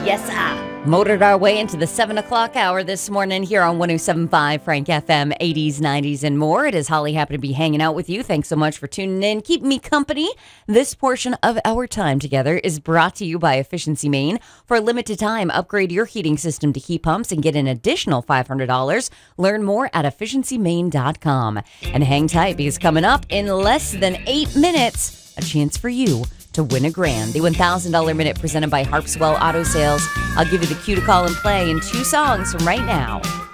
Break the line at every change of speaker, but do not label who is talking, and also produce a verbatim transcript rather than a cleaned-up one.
Yes, ah. Motored our way into the seven o'clock hour this morning here on one oh seven point five Frank F M, eighties, nineties, and more. It is Holly, happy to be hanging out with you. Thanks so much for tuning in, keeping me company. This portion of our time together is brought to you by Efficiency Maine. For a limited time, upgrade your heating system to heat pumps and get an additional five hundred dollars. Learn more at efficiency maine dot com. And hang tight, because coming up in less than eight minutes, a chance for you to win a grand. The one thousand dollars minute presented by Harpswell Auto Sales. I'll give you the cue to call and play in two songs from right now.